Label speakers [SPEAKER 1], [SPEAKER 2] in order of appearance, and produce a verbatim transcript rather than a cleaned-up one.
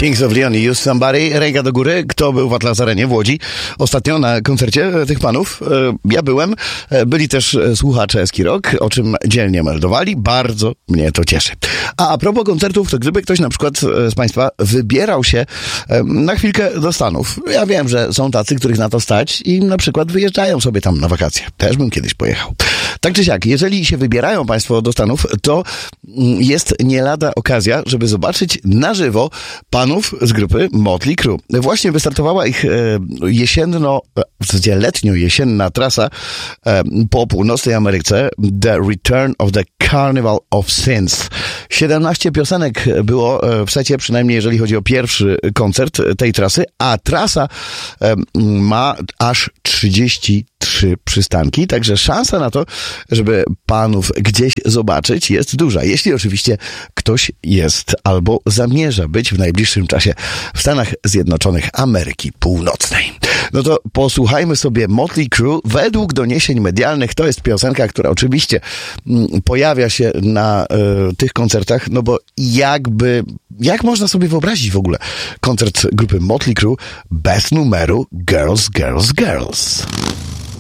[SPEAKER 1] Kings of Leon i Use Somebody. Ręka do góry. Kto był w Atlas Arenie w Łodzi ostatnio na koncercie tych panów? Ja byłem. Byli też słuchacze Eski Rock, o czym dzielnie meldowali. Bardzo mnie to cieszy. A a propos koncertów, to gdyby ktoś na przykład z Państwa wybierał się na chwilkę do Stanów. Ja wiem, że są tacy, których na to stać i na przykład wyjeżdżają sobie tam na wakacje. Też bym kiedyś pojechał. Tak czy siak, jeżeli się wybierają Państwo do Stanów, to jest nie lada okazja, żeby zobaczyć na żywo panów z grupy Motley Crue. Właśnie wystartowała ich e, jesienno, w zasadzie letnio-jesienna trasa e, po północnej Ameryce, The Return of the Carnival of Sins. siedemnaście piosenek było w secie, przynajmniej jeżeli chodzi o pierwszy koncert tej trasy, a trasa e, ma aż trzydzieści trzy przystanki, także szansa na to, żeby panów gdzieś zobaczyć, jest duża. Jeśli oczywiście ktoś jest albo zamierza być w najbliższym czasie w Stanach Zjednoczonych Ameryki Północnej. No to posłuchajmy sobie Motley Crue. Według doniesień medialnych to jest piosenka, która oczywiście mm, pojawia się na y, tych koncertach, no bo jakby, jak można sobie wyobrazić w ogóle koncert grupy Motley Crue bez numeru Girls, Girls, Girls.